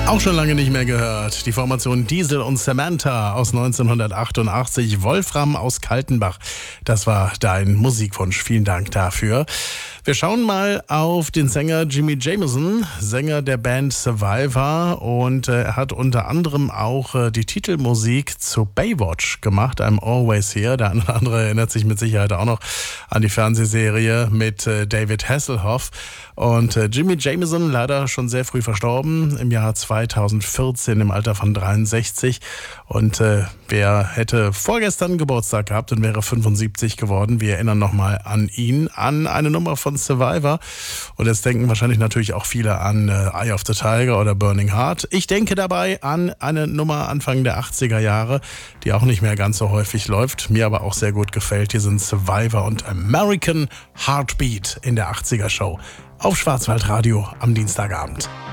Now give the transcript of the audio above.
Auch schon lange nicht mehr gehört. Die Formation Diesel und Samantha aus 1988. Wolfram aus Kaltenbach. Das war dein Musikwunsch. Vielen Dank dafür. Wir schauen mal auf den Sänger Jimi Jamison, Sänger der Band Survivor. Und er hat unter anderem auch die Titelmusik zu Baywatch gemacht, I'm Always Here. Der eine oder andere erinnert sich mit Sicherheit auch noch an die Fernsehserie mit David Hasselhoff. Und Jimi Jamison, leider schon sehr früh verstorben, im Jahr 2014 im Alter von 63. Und wer hätte vorgestern Geburtstag gehabt und wäre 75 geworden. Wir erinnern nochmal an ihn, an eine Nummer von Survivor. Und jetzt denken wahrscheinlich natürlich auch viele an Eye of the Tiger oder Burning Heart. Ich denke dabei an eine Nummer Anfang der 80er Jahre, die auch nicht mehr ganz so häufig läuft, mir aber auch sehr gut gefällt. Hier sind Survivor und American Heartbeat in der 80er Show auf Schwarzwaldradio am Dienstagabend.